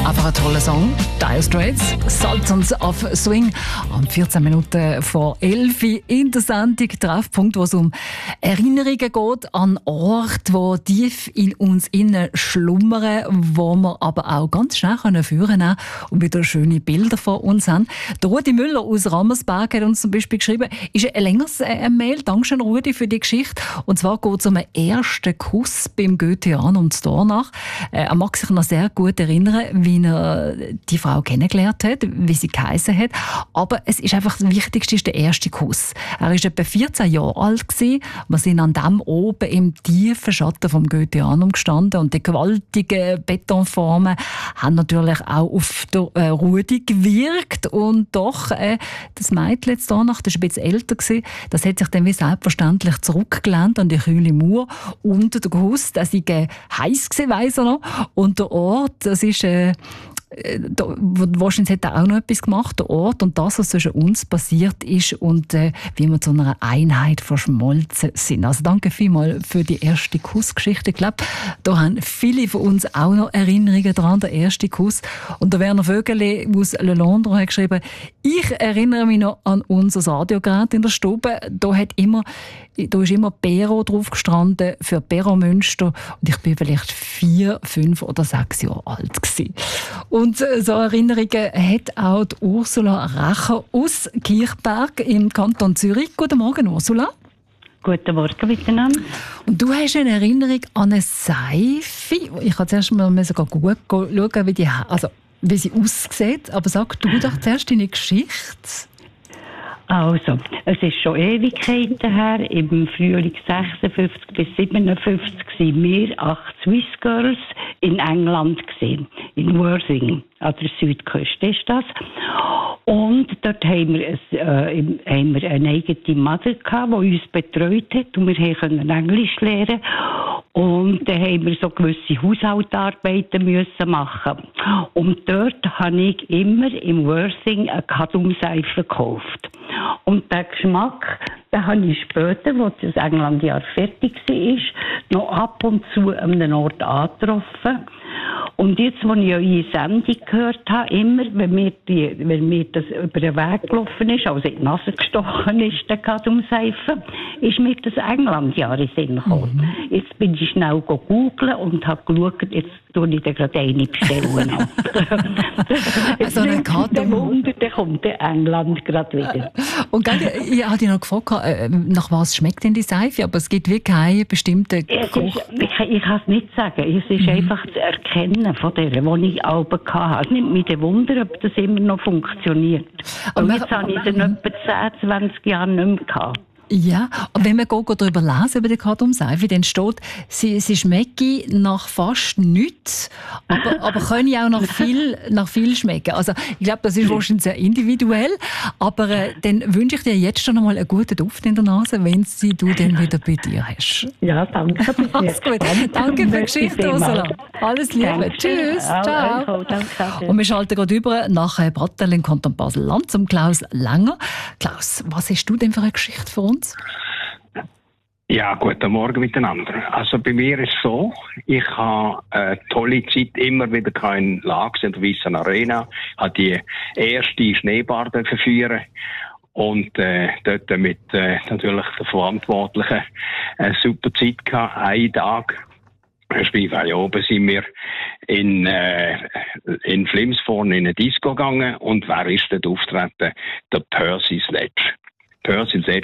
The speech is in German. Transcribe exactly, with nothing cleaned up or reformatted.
Einfach ein toller Song. Dire Straits, Sultans of Swing. Am vierzehn Minuten vor elf in der Sendung Treffpunkt, wo es um Erinnerungen geht an Orte, die tief in uns innen schlummern, wo wir aber auch ganz schnell führen können und wieder schöne Bilder von uns haben. Der Rudi Müller aus Rammersberg hat uns zum Beispiel geschrieben, ist ein längeres äh, Mail. Dankeschön, Rudi, für die Geschichte. Und zwar geht es um einen ersten Kuss beim Goetheanum und Dornach. Äh, er mag sich noch sehr gut erinnern, wie er die Frau kennengelernt hat, wie sie geheissen hat. Aber es ist einfach das Wichtigste, ist der erste Kuss. Er war etwa vierzehn Jahre alt gewesen. Wir sind an dem oben im tiefen Schatten vom Goetheanum gestanden und die gewaltigen Betonformen haben natürlich auch auf den äh, Rudi gewirkt. Und doch, äh, das Mädchen jetzt Dornach, das war ein bisschen älter gewesen, das hat sich dann wie selbstverständlich zurückgelehnt an die kühle Mauer unter den Kuss. Das war äh, heiß gewesen, weiss er noch. Und der Ort, das ist äh, Da, wahrscheinlich hat er auch noch etwas gemacht, der Ort und das, was zwischen uns passiert ist und äh, wie wir zu einer Einheit verschmolzen sind. Also danke vielmals für die erste Kussgeschichte. Ich glaube, da haben viele von uns auch noch Erinnerungen daran, der erste Kuss. Und der Werner Vögele aus Le Londres hat geschrieben, ich erinnere mich noch an unser Radiogerät in der Stube. Da hat immer Da ist immer Pero drauf gestanden für Pero Münster und ich bin vielleicht vier, fünf oder sechs Jahre alt gewesen. Und so Erinnerungen hat auch die Ursula Recher aus Kirchberg im Kanton Zürich. Guten Morgen, Ursula. Guten Morgen miteinander. Und du hast eine Erinnerung an eine Seife. Ich habe zuerst mal sogar gut schauen, wie, die, also, wie sie aussieht. Aber sag du doch zuerst deine Geschichte. Also, es ist schon Ewigkeiten her. Im Frühling sechsundfünfzig bis siebenundfünfzig waren wir acht Swiss Girls in England gewesen, in Worthing, an der Südküste ist das. Und dort haben wir, ein, äh, haben wir eine eigene Mutter gehabt, die uns betreut hat und wir konnten Englisch lernen. Und dann haben wir so gewisse Haushaltsarbeiten müssen machen. Und dort habe ich immer im Worthing eine Kadumseife gekauft. Und den Geschmack, den habe ich später, als das Englandjahr fertig war, noch ab und zu an einem Ort angetroffen. Und jetzt, als ich eure Sendung gehört habe, immer, wenn mir, die, wenn mir das über den Weg gelaufen ist, also in die Nase gestochen ist, der Kadumseife, ist mir das Englandjahr in den Sinn gekommen. Mhm. Jetzt bin ich schnell googeln und habe geschaut, jetzt tue ich dir gerade eine bestellen. Also eine Kadum. Wunder, dann kommt der England gerade wieder. Und ich habe dich noch gefragt, nach was schmeckt denn die Seife? Aber es gibt wirklich keine bestimmte Geruch. Ich, ich kann es nicht sagen. Es ist mhm. einfach zu erkennen von der, die ich auch hatte. Es nimmt mich den Wunder, ob das immer noch funktioniert. Und jetzt habe ich es in etwa zehn, zwanzig Jahren nicht mehr gehabt. Ja, und wenn man darüber lesen, über die Kadumseife, dann steht, sie, sie schmecke nach fast nichts, aber, aber können auch nach viel, nach viel schmecken. Also ich glaube, das ist wahrscheinlich sehr individuell, aber äh, dann wünsche ich dir jetzt schon einmal einen guten Duft in der Nase, wenn sie du dann wieder bei dir hast. Ja, danke. Alles gut. Danke für die Geschichte, Ursula. Alles Liebe. Danke. Tschüss. Ciao. Danke. Und wir schalten gerade über nach Brattel im Kanton Basel-Land zum Klaus Langer. Klaus, was hast du denn für eine Geschichte für uns? Ja, guten Morgen miteinander. Also bei mir ist es so, ich habe eine tolle Zeit immer wieder in Lags in der Weissen Arena, ich habe die erste Schneebahn führen und äh, dort mit äh, natürlich der Verantwortlichen eine super Zeit gehabt, einen Tag. Beispielsweise oben sind wir in, äh, in Flimsborn in eine Disco gegangen und wer ist dort auftreten? Der Percy Sledge. Percy Sledge